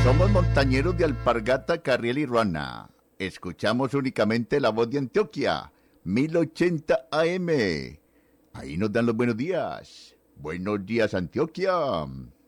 Somos montañeros de Alpargata, Carriel y Ruana. Escuchamos únicamente la voz de Antioquia, 1080 AM. Ahí nos dan los buenos días. Buenos días, Antioquia.